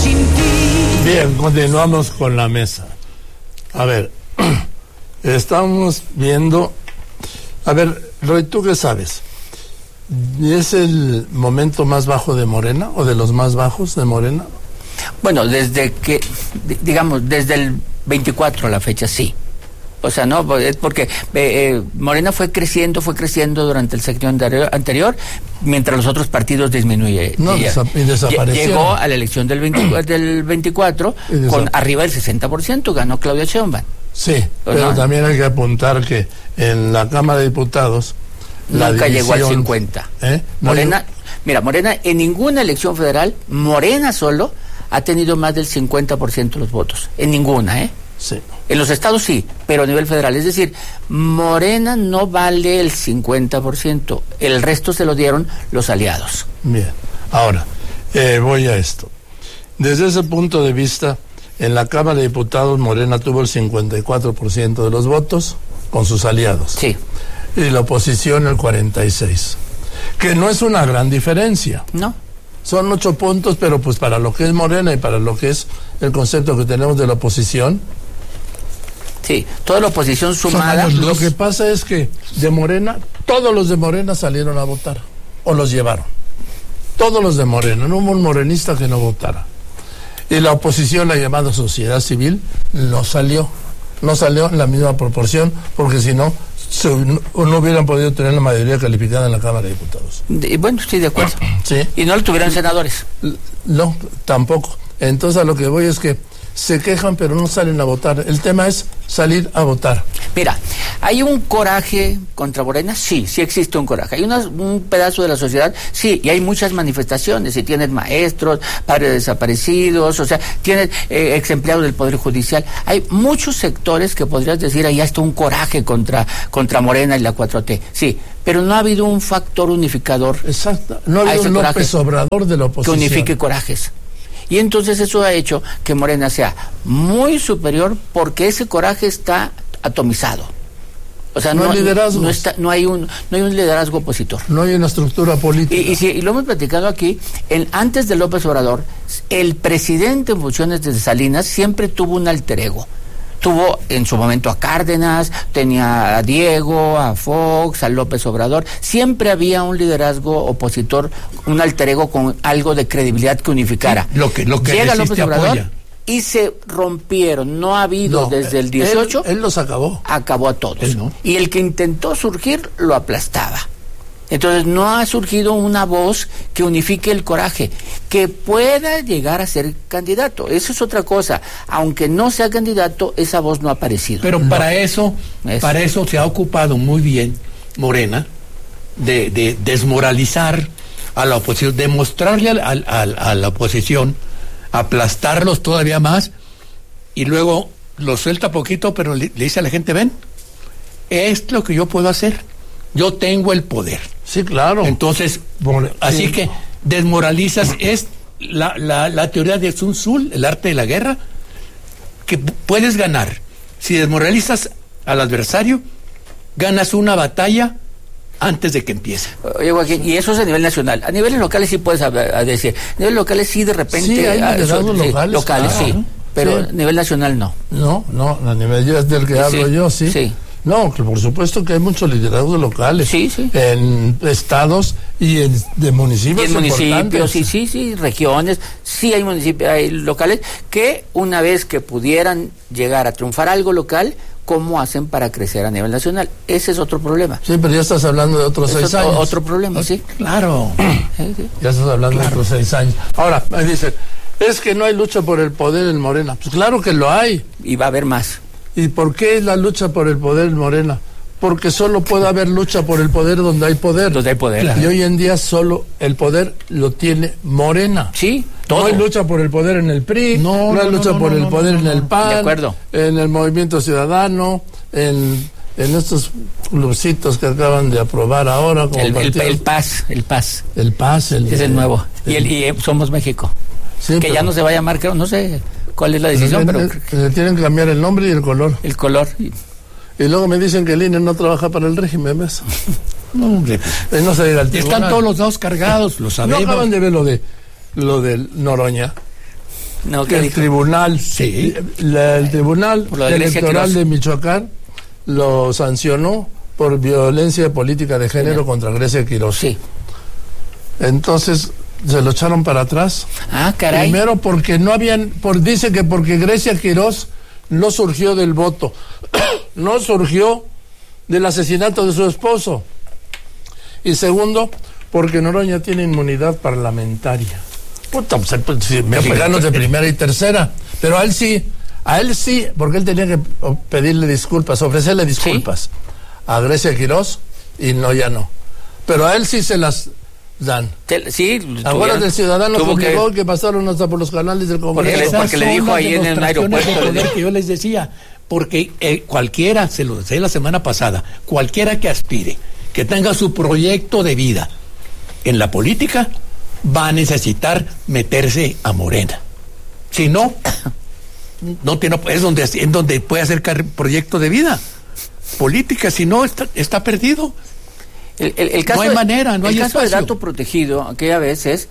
sin ti. Bien, continuamos con la mesa. A ver, estamos viendo... A ver, Roy, ¿tú qué sabes? ¿Es el momento más bajo de Morena o de los más bajos de Morena? Bueno, desde desde el 24 a la fecha, sí. O sea, no, es porque Morena fue creciendo durante el sexenio anterior, mientras los otros partidos disminuyen. No, y desaparecieron. Llegó a la elección del 24 con arriba del 60%, ganó Claudia Sheinbaum. Sí, pero también hay que apuntar que en la Cámara de Diputados nunca llegó al 50. Morena en ninguna elección federal, Morena solo ha tenido más del 50% de los votos. En ninguna, Sí. En los estados sí, pero a nivel federal. Es decir, Morena no vale el 50%. El resto se lo dieron los aliados. Bien. Ahora, voy a esto. Desde ese punto de vista, en la Cámara de Diputados, Morena tuvo el 54% de los votos con sus aliados. Sí. Y la oposición el 46%. Que no es una gran diferencia. No. Son 8 puntos, pero pues para lo que es Morena y para lo que es el concepto que tenemos de la oposición. Sí, toda la oposición sumada. Lo que pasa es que de Morena, todos los de Morena salieron a votar, o los llevaron. Todos los de Morena, no hubo un morenista que no votara. Y la oposición, la llamada sociedad civil, no salió en la misma proporción, porque si no, no hubieran podido tener la mayoría calificada en la Cámara de Diputados. Bueno, estoy de acuerdo. Sí. Y no lo tuvieron senadores. No, tampoco. Entonces a lo que voy es que se quejan pero no salen a votar. El tema es salir a votar. Mira, ¿hay un coraje contra Morena? Sí existe un coraje. Hay un pedazo de la sociedad, sí, y hay muchas manifestaciones. Si tienes maestros, padres desaparecidos, o sea, tienes ex empleados del Poder Judicial. Hay muchos sectores que podrías decir, ahí está un coraje contra Morena y la 4T. Sí, pero no ha habido un factor unificador. Exacto. No ha habido un López Obrador de la oposición que unifique corajes. Y entonces eso ha hecho que Morena sea muy superior porque ese coraje está atomizado. O sea, no hay liderazgo. No hay un liderazgo opositor. No hay una estructura política. Y lo hemos platicado aquí, antes de López Obrador, el presidente en funciones de Salinas siempre tuvo un alter ego. Tuvo en su momento a Cárdenas, tenía a Diego, a Fox, a López Obrador. Siempre había un liderazgo opositor, un alter ego con algo de credibilidad que unificara. Sí, lo que llega López Obrador apoya. Y se rompieron. No ha habido desde el 18. Él los acabó. Acabó a todos. Él no. Y el que intentó surgir lo aplastaba. Entonces no ha surgido una voz que unifique el coraje, que pueda llegar a ser candidato. Eso es otra cosa. Aunque no sea candidato, esa voz no ha aparecido. Pero para eso se ha ocupado muy bien Morena de desmoralizar a la oposición, de mostrarle a la oposición, aplastarlos todavía más, y luego los suelta poquito, pero le dice a la gente, ven, es lo que yo puedo hacer. Yo tengo el poder. Sí, claro. Entonces, así que desmoralizas, es la teoría de Sun Tzu, el arte de la guerra, que puedes ganar. Si desmoralizas al adversario, ganas una batalla antes de que empiece. Oye, Joaquín, y eso es a nivel nacional. A niveles locales sí puedes decir. A niveles locales sí, de repente. Sí, hay liderazgos locales. Claro, sí. Pero a nivel nacional no. No, a nivel del que hablo yo, sí. Sí. No, que por supuesto que hay muchos liderazgos locales. Sí. En estados y de municipios. Y en municipios, sí, regiones. Sí hay municipios, hay locales que una vez que pudieran llegar a triunfar algo local, ¿cómo hacen para crecer a nivel nacional? Ese es otro problema. Sí, pero ya estás hablando de otros 6 años. Otro problema, sí. Claro. Ya estás hablando de otros 6 años. Ahora, me dicen, es que no hay lucha por el poder en Morena. Pues claro que lo hay. Y va a haber más. ¿Y por qué es la lucha por el poder en Morena? Porque solo puede haber lucha por el poder donde hay poder. Donde hay poder. Y hoy en día solo el poder lo tiene Morena. Sí, todo. No hay lucha por el poder en el PRI, no hay lucha por el poder en el PAN, de acuerdo, en el Movimiento Ciudadano, en estos clubcitos que acaban de aprobar ahora. Como el PAS. El PAS. Es el nuevo. Y Somos México. Sí, que ya no se va a llamar, creo, no sé cuál es la decisión, pero tienen que cambiar el nombre y el color. El color. Y luego me dicen que el INE no trabaja para el régimen, ¿ves? No, hombre. No se llega al tribunal. Están todos los dados cargados, lo sabemos. No acaban de ver lo de Noroña. No, que el tribunal, el tribunal electoral de Michoacán lo sancionó por violencia política de género contra Grecia Quirós. Sí. Entonces se lo echaron para atrás. Ah, caray. Primero porque no habían, dice que porque Grecia Quirós no surgió del voto, no surgió del asesinato de su esposo. Y segundo, porque Noroña tiene inmunidad parlamentaria. Puta, pues, mexicanos de primera y tercera. Pero a él sí, porque él tenía que pedirle disculpas, ofrecerle disculpas a Grecia Quirós, y no, ya no. Pero a él sí se las dan. Ahora el ciudadano que pasaron hasta por los canales del Congreso. Porque le dijo ahí en el aeropuerto que yo les decía, porque cualquiera, se lo decía la semana pasada, cualquiera que aspire, que tenga su proyecto de vida en la política, va a necesitar meterse a Morena. Si no, es donde puede hacer proyecto de vida política. Si no, está perdido. El caso, no hay manera, no hay espacio. El caso de dato protegido aquella vez es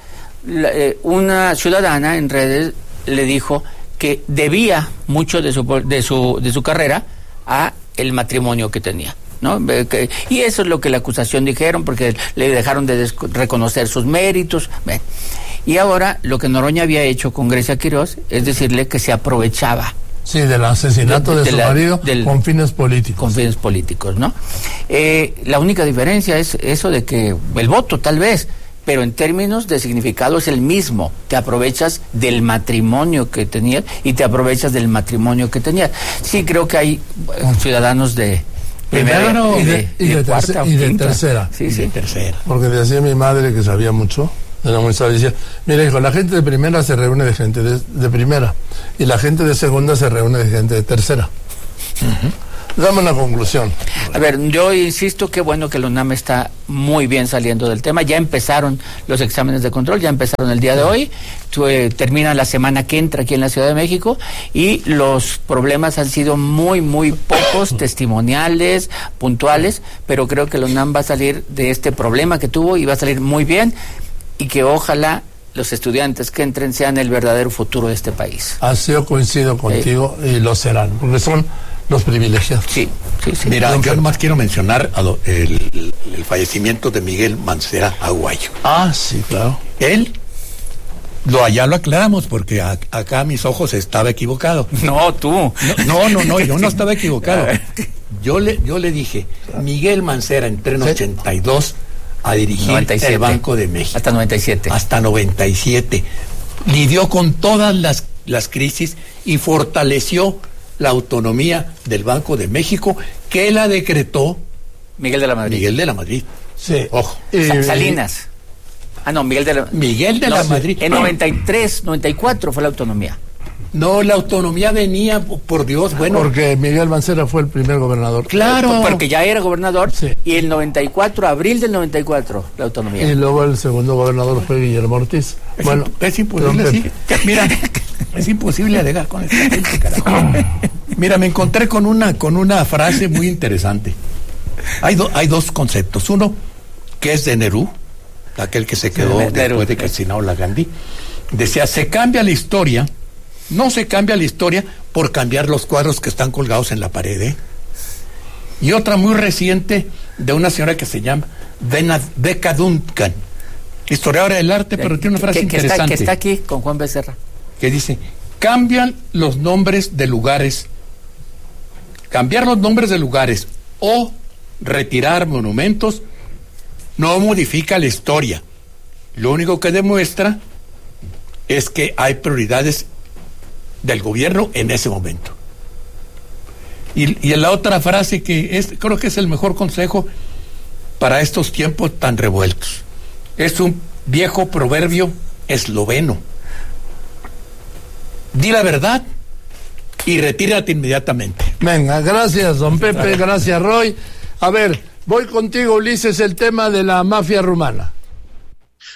una ciudadana en redes le dijo que debía mucho de su carrera a el matrimonio que tenía, ¿no? Y eso es lo que la acusación dijeron, porque le dejaron de reconocer sus méritos. Y ahora lo que Noroña había hecho con Grecia Quirós es decirle que se aprovechaba. Sí, del asesinato de su marido con fines políticos. Con fines políticos, ¿no? La única diferencia es eso de que el voto, tal vez, pero en términos de significado es el mismo. Te aprovechas del matrimonio que tenías y te aprovechas del matrimonio que tenías. Sí, creo que hay ciudadanos de primera y de cuarta y de tercera. Sí, sí. Tercera. Porque decía mi madre, que sabía mucho, era muy sabia, decía, mira hijo, la gente de primera se reúne de gente de primera, y la gente de segunda se reúne de gente de tercera. Dame una conclusión. A ver, yo insisto que bueno que la UNAM está muy bien saliendo del tema. Ya empezaron los exámenes de control, ya empezaron el día de hoy, terminan la semana que entra aquí en la Ciudad de México, y los problemas han sido muy, muy pocos, testimoniales, puntuales, pero creo que la UNAM va a salir de este problema que tuvo y va a salir muy bien, y que ojalá los estudiantes que entren sean el verdadero futuro de este país. Así yo coincido contigo, y lo serán, porque son los privilegiados. Sí. Mira, yo nomás quiero mencionar el fallecimiento de Miguel Mancera Aguayo. Ah, sí, claro. Él, allá lo aclaramos, porque acá a mis ojos estaba equivocado. No, tú. No, yo no estaba equivocado. Yo le dije, Miguel Mancera entró en 82 a dirigir 97. El Banco de México. Hasta 97. Hasta 97. Lidió con todas las crisis y fortaleció la autonomía del Banco de México, que la decretó Miguel de la Madrid. Sí. Ojo. Salinas. Miguel de la Madrid. En 93, 94 fue la autonomía. No, la autonomía venía, por Dios, bueno. Porque Miguel Mancera fue el primer gobernador. Claro. Porque ya era gobernador, sí. Y el 94, abril del 94, la autonomía. Y luego el segundo gobernador fue Guillermo Ortiz. Es imposible, sí. Mira, es imposible alegar con esta gente, carajo. Mira, me encontré con una frase muy interesante. Hay dos conceptos. Uno, que es de Nehru, aquel que se quedó después de que asesinó a Gandhi. Decía, no se cambia la historia por cambiar los cuadros que están colgados en la pared, Y otra muy reciente, de una señora que se llama Becca Duncan, historiadora del arte, pero tiene una frase interesante. Que está aquí con Juan Becerra. Que dice, cambiar los nombres de lugares o retirar monumentos no modifica la historia. Lo único que demuestra es que hay prioridades del gobierno en ese momento. Y en la otra frase, creo que es el mejor consejo para estos tiempos tan revueltos, es un viejo proverbio esloveno: di la verdad y retírate inmediatamente. Venga, gracias don Pepe, gracias Roy. A ver, voy contigo, Ulises, el tema de la mafia rumana.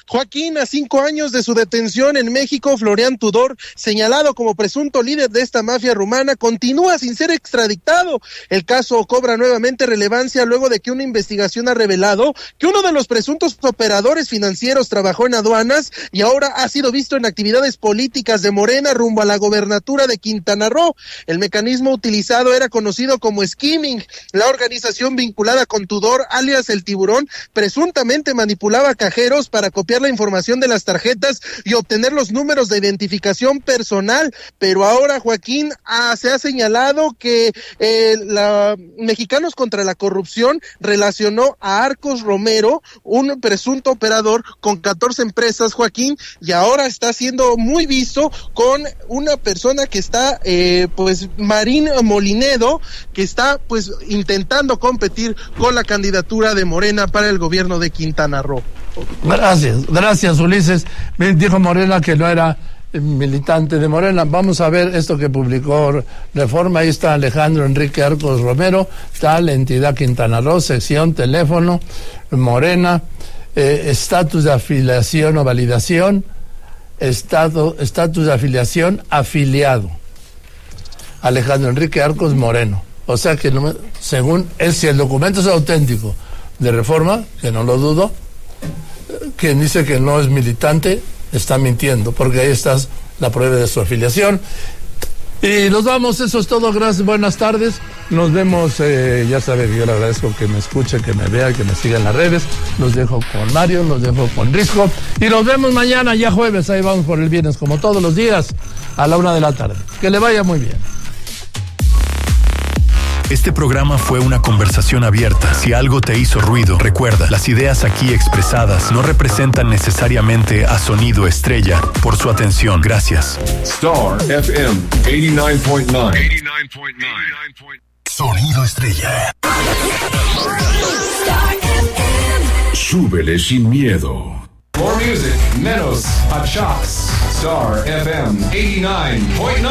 Joaquín, a 5 años de su detención en México, Florian Tudor, señalado como presunto líder de esta mafia rumana, continúa sin ser extraditado. El caso cobra nuevamente relevancia luego de que una investigación ha revelado que uno de los presuntos operadores financieros trabajó en aduanas y ahora ha sido visto en actividades políticas de Morena rumbo a la gobernatura de Quintana Roo. El mecanismo utilizado era conocido como skimming. La organización vinculada con Tudor, alias El Tiburón, presuntamente manipulaba cajeros para copiar la información de las tarjetas y obtener los números de identificación personal, pero ahora Joaquín se ha señalado que la Mexicanos contra la Corrupción relacionó a Arcos Romero, un presunto operador con 14 empresas, Joaquín, y ahora está siendo muy visto con una persona que está, Marín Molinedo, que está pues intentando competir con la candidatura de Morena para el gobierno de Quintana Roo. Gracias Ulises. Dijo Morena que no era militante de Morena. Vamos a ver esto que publicó Reforma. Ahí está Alejandro Enrique Arcos Romero, tal entidad Quintana Roo, sección, teléfono, Morena, estatus de afiliación o validación, estatus de afiliación, afiliado. Alejandro Enrique Arcos Moreno. O sea que según él, si el documento es auténtico de Reforma, que no lo dudo, quien dice que no es militante está mintiendo, porque ahí está la prueba de su afiliación. Y nos vamos, eso es todo, gracias, buenas tardes, nos vemos, ya saben, yo le agradezco que me escuche, que me vea, que me siga en las redes, los dejo con Mario, los dejo con Risco, y nos vemos mañana, ya jueves, ahí vamos por el viernes, como todos los días, a la 1:00 p.m, que le vaya muy bien. Este programa fue una conversación abierta. Si algo te hizo ruido, recuerda, las ideas aquí expresadas no representan necesariamente a Sonido Estrella. Por su atención, gracias. Star FM 89.9. Sonido Estrella. Súbele sin miedo. More music, menos hot shots. Star FM 89.9.